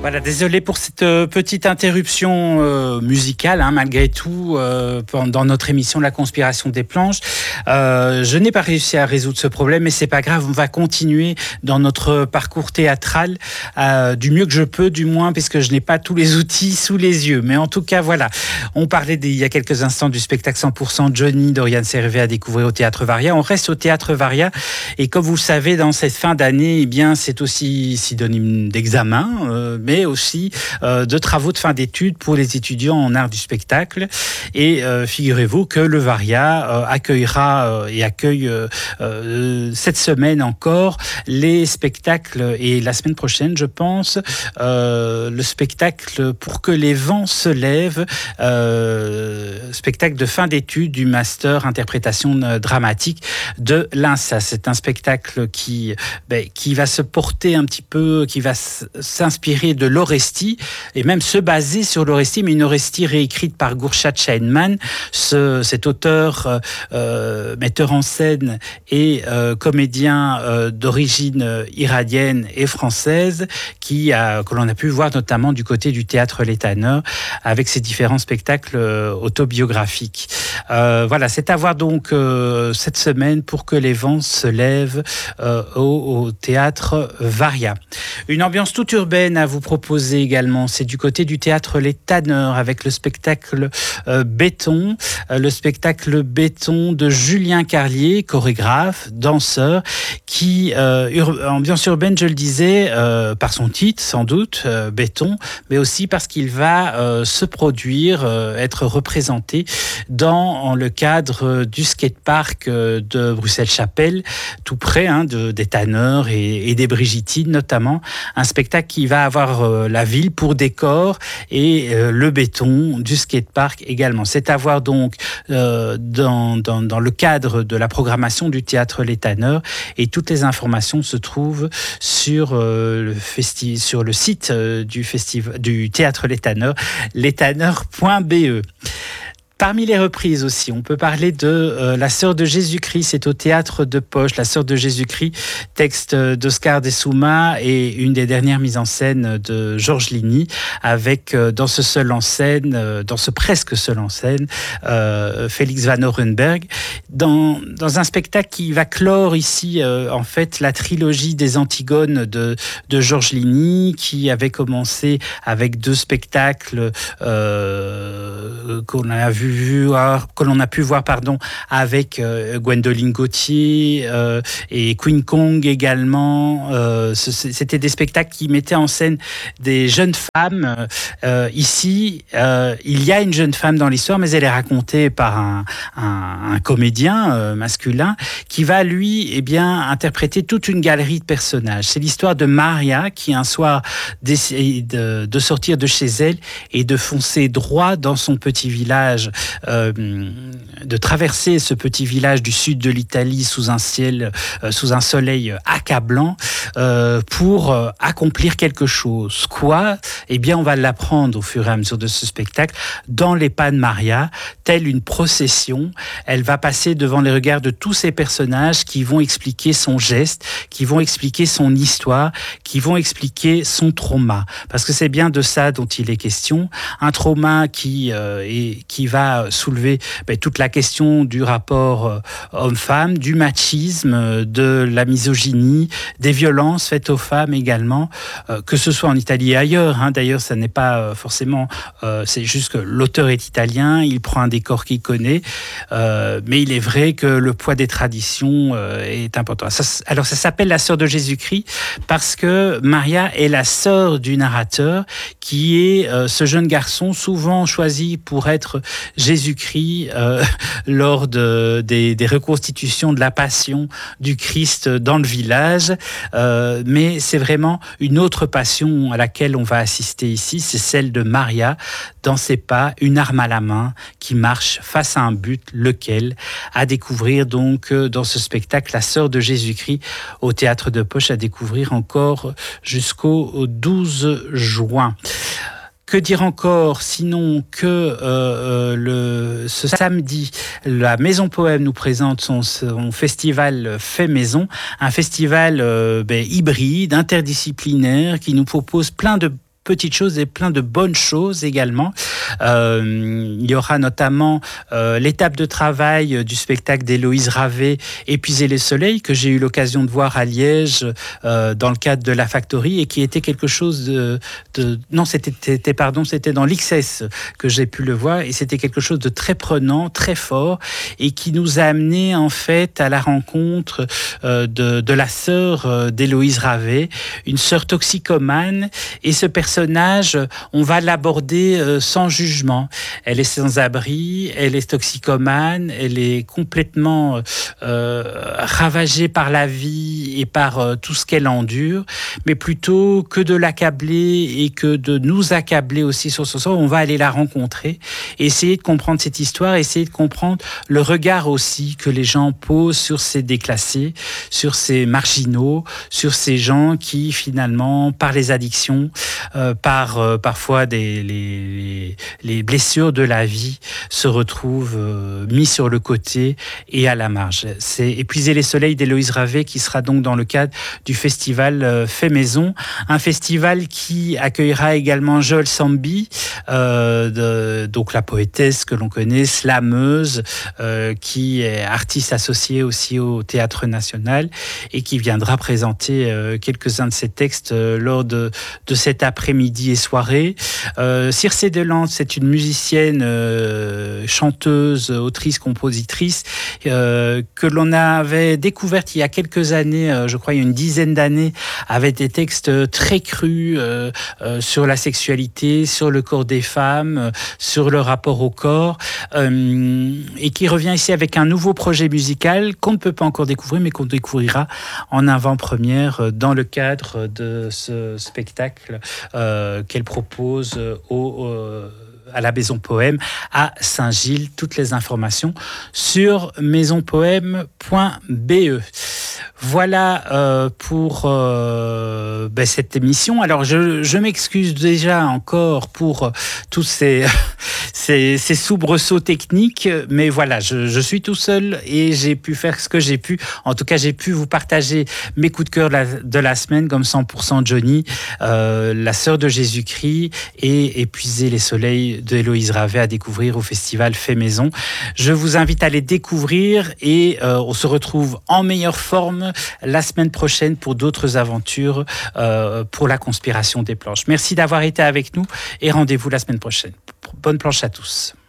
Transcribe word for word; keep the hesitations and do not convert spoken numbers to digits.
Voilà, désolé pour cette euh, petite interruption euh, musicale, hein, malgré tout, euh, dans notre émission La Conspiration des Planches. Euh, je n'ai pas réussi à résoudre ce problème, mais c'est pas grave, on va continuer dans notre parcours théâtral, euh, du mieux que je peux, du moins, puisque je n'ai pas tous les outils sous les yeux. Mais en tout cas, voilà, on parlait des, il y a quelques instants du spectacle cent pour cent Johnny d'Oriane Cervé à découvrir au Théâtre Varia. On reste au Théâtre Varia, et comme vous le savez, dans cette fin d'année, eh bien, c'est aussi synonyme d'examen, euh, mais aussi euh, de travaux de fin d'études pour les étudiants en art du spectacle. Et euh, figurez-vous que le Varia euh, accueillera euh, et accueille euh, euh, cette semaine encore les spectacles, et la semaine prochaine, je pense, euh, le spectacle Pour que les vents se lèvent, euh, spectacle de fin d'études du master interprétation dramatique de l'INSA. C'est un spectacle qui, ben, qui va se porter un petit peu, qui va s'inspirer de l'Orestie, et même se baser sur l'Orestie, mais une Orestie réécrite par Gurchat Shahinman, ce, cet auteur, euh, metteur en scène et euh, comédien euh, d'origine iranienne et française, qui a, que l'on a pu voir notamment du côté du théâtre Les Tanneurs, avec ses différents spectacles euh, autobiographiques. Euh, voilà, c'est à voir donc euh, cette semaine Pour que les vents se lèvent euh, au, au théâtre Varia. Une ambiance toute urbaine à vous proposer également, c'est du côté du théâtre Les Tanneurs avec le spectacle euh, Béton, euh, le spectacle Béton de Julien Carlier, chorégraphe, danseur, qui, euh, ur- ambiance urbaine, je le disais, euh, par son titre sans doute, euh, Béton, mais aussi parce qu'il va euh, se produire, euh, être représenté dans le cadre du skatepark euh, de Bruxelles-Chapelle, tout près hein, de, des Tanneurs et, et des Brigitines notamment, un spectacle qui va avoir euh, la ville pour décor et euh, le béton du skatepark également. C'est à voir donc euh, dans, dans, dans le cadre de la programmation du théâtre Les Tanneurs, et toutes les informations se trouvent sur, euh, le, festi- sur le site euh, du, festival, du théâtre Les Tanneurs, les tanneurs point b e. Parmi les reprises aussi, on peut parler de euh, La Sœur de Jésus-Christ, c'est au théâtre de Poche. La Sœur de Jésus-Christ, texte d'Oscar Dessouma et une des dernières mises en scène de Georges Ligny, avec euh, dans ce seul en scène, euh, dans ce presque seul en scène, euh, Félix Van Orenberg, dans, dans un spectacle qui va clore ici euh, en fait la trilogie des Antigones de, de Georges Ligny, qui avait commencé avec deux spectacles euh, qu'on a vu Vu, que l'on a pu voir pardon, avec euh, Gwendoline Gauthier euh, et Queen Kong également. Euh, c'était des spectacles qui mettaient en scène des jeunes femmes. Euh, ici, euh, il y a une jeune femme dans l'histoire, mais elle est racontée par un, un, un comédien euh, masculin qui va, lui, eh bien, interpréter toute une galerie de personnages. C'est l'histoire de Maria qui, un soir, décide de, de sortir de chez elle et de foncer droit dans son petit village, Euh, de traverser ce petit village du sud de l'Italie sous un ciel, euh, sous un soleil accablant, euh, pour euh, accomplir quelque chose. Quoi ? Eh bien, on va l'apprendre au fur et à mesure de ce spectacle. Dans les pas de Maria, telle une procession, elle va passer devant les regards de tous ces personnages qui vont expliquer son geste, qui vont expliquer son histoire, qui vont expliquer son trauma. Parce que c'est bien de ça dont il est question. Un trauma qui, euh, est, qui va soulever ben, toute la question du rapport euh, homme-femme, du machisme, de la misogynie, des violences faites aux femmes également, euh, que ce soit en Italie et ailleurs. Hein. D'ailleurs, ça n'est pas euh, forcément... Euh, c'est juste que l'auteur est italien, il prend un décor qu'il connaît, euh, mais il est vrai que le poids des traditions euh, est important. Ça, alors, ça s'appelle La Sœur de Jésus-Christ parce que Maria est la sœur du narrateur, qui est euh, ce jeune garçon souvent choisi pour être Jésus-Christ euh, lors de, des, des reconstitutions de la passion du Christ dans le village. Euh, mais c'est vraiment une autre passion à laquelle on va assister ici, c'est celle de Maria, dans ses pas, une arme à la main, qui marche face à un but, lequel, à découvrir donc dans ce spectacle La Sœur de Jésus-Christ au Théâtre de Poche, à découvrir encore jusqu'au douze juin. Que dire encore, sinon que euh, le, ce samedi, la Maison Poème nous présente son, son festival Fait Maison, un festival euh, ben, hybride, interdisciplinaire, qui nous propose plein de petites choses et plein de bonnes choses également. Euh, il y aura notamment euh, l'étape de travail du spectacle d'Héloïse Ravet, Épuiser les soleils, que j'ai eu l'occasion de voir à Liège euh, dans le cadre de la Factory et qui était quelque chose de... de non, c'était, c'était, pardon, c'était dans l'X S que j'ai pu le voir et c'était quelque chose de très prenant, très fort et qui nous a amené en fait à la rencontre euh, de, de la sœur euh, d'Héloïse Ravet, une sœur toxicomane et ce personnage personnage, on va l'aborder euh, sans jugement. Elle est sans abri, elle est toxicomane, elle est complètement euh, ravagée par la vie et par euh, tout ce qu'elle endure, mais plutôt que de l'accabler et que de nous accabler aussi sur ce sort, on va aller la rencontrer, essayer de comprendre cette histoire, essayer de comprendre le regard aussi que les gens posent sur ces déclassés, sur ces marginaux, sur ces gens qui finalement, par les addictions, Euh, par euh, parfois des, les, les blessures de la vie se retrouvent euh, mis sur le côté et à la marge. C'est Épuiser les soleils d'Héloïse Ravet qui sera donc dans le cadre du festival euh, Fait Maison, un festival qui accueillera également Joël Sambi, euh, de, donc la poétesse que l'on connaît, slameuse, euh, qui est artiste associée aussi au Théâtre National et qui viendra présenter euh, quelques-uns de ses textes euh, lors de, de cet après-midi et soirée. Euh, Circé Delande, c'est une musicienne, euh, chanteuse, autrice, compositrice euh, que l'on avait découverte il y a quelques années, euh, je crois il y a une dizaine d'années, avec des textes très crus euh, euh, sur la sexualité, sur le corps des femmes, euh, sur le rapport au corps, euh, et qui revient ici avec un nouveau projet musical qu'on ne peut pas encore découvrir, mais qu'on découvrira en avant-première dans le cadre de ce spectacle Euh, qu'elle propose au, euh, à la Maison Poème à Saint-Gilles. Toutes les informations sur maison poème point b e. Voilà euh, pour euh, ben, cette émission. Alors je, je m'excuse déjà encore pour euh, tous ces, ces, ces soubresauts techniques, mais voilà, je, je suis tout seul et j'ai pu faire ce que j'ai pu. En tout cas, j'ai pu vous partager mes coups de cœur de la, de la semaine, comme cent pour cent Johnny, euh, La Sœur de Jésus-Christ et Épuiser les soleils de Héloïse Ravet à découvrir au festival Fait Maison. Je vous invite à les découvrir et euh, on se retrouve en meilleure forme la semaine prochaine pour d'autres aventures euh, pour la conspiration des planches. Merci d'avoir été avec nous et rendez-vous la semaine prochaine. Bonne planche à tous.